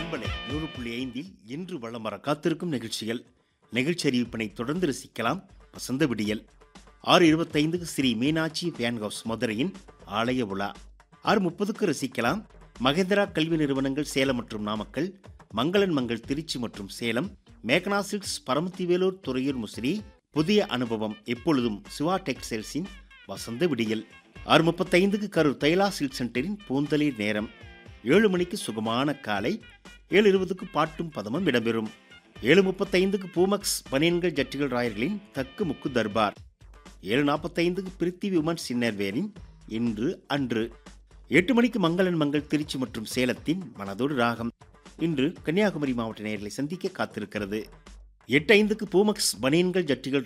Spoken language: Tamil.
பண்பலை 100.5 இன்று வலம் வர காத்திருக்கும் நிகழ்ச்சி அறிவிப்பினை தொடர்ந்து ரசிக்கலாம். வசந்த விடியல் 6:25 ஸ்ரீ மீனாட்சி ஃபேன் ஹவுஸ் மதுரையின் ஆலய உலா. 6:30 ரசிக்கலாம். மகேந்திரா கல்வி நிறுவனங்கள் சேலம் மற்றும் நாமக்கல், மங்களன் மங்கள் திருச்சி மற்றும் சேலம், மேகனா சில்க்ஸ் பரமத்திவேலூர் துறையூர் முசிறி, புதிய அனுபவம் எப்பொழுதும் சிவா டெக்ஸ்டைல்ஸின் வசந்த விடியல். 6:35 கரூர் தைலா சில்க் சென்டரின் பூந்தளிர் நேரம். 7 மணிக்கு சுகமான காலை. 7:20 பாட்டும் பதமும் இடம்பெறும். 7:35 பூமக்ஸ் பனியன்கள் ஜட்டிகள் ராயர்களின் தக்கு முக்கு தர்பார். 7:45 பிரித்திவி உமன்ஸ் இன்னர்வேரின் இன்று அன்று. 8 மணிக்கு மங்களன் மங்கள் திருச்சி மற்றும் சேலத்தின் மனதோடு ராகம். இன்று கன்னியாகுமரி மாவட்ட நேயர்களை சந்திக்க காத்திருக்கிறது. 8:05 பூமக்ஸ் பனியன்கள் ஜட்டிகள்